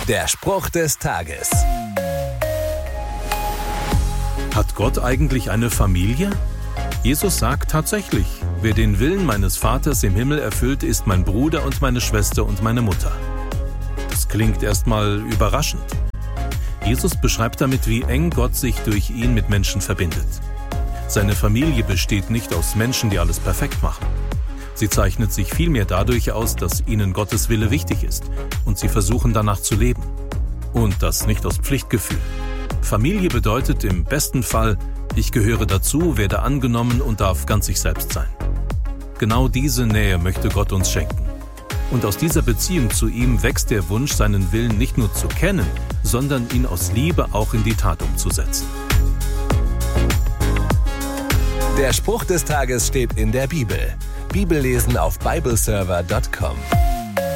Der Spruch des Tages. Hat Gott eigentlich eine Familie? Jesus sagt tatsächlich, wer den Willen meines Vaters im Himmel erfüllt, ist mein Bruder und meine Schwester und meine Mutter. Das klingt erstmal überraschend. Jesus beschreibt damit, wie eng Gott sich durch ihn mit Menschen verbindet. Seine Familie besteht nicht aus Menschen, die alles perfekt machen. Sie zeichnet sich vielmehr dadurch aus, dass ihnen Gottes Wille wichtig ist und sie versuchen danach zu leben. Und das nicht aus Pflichtgefühl. Familie bedeutet im besten Fall, ich gehöre dazu, werde angenommen und darf ganz ich selbst sein. Genau diese Nähe möchte Gott uns schenken. Und aus dieser Beziehung zu ihm wächst der Wunsch, seinen Willen nicht nur zu kennen, sondern ihn aus Liebe auch in die Tat umzusetzen. Der Spruch des Tages steht in der Bibel. Bibellesen auf bibleserver.com.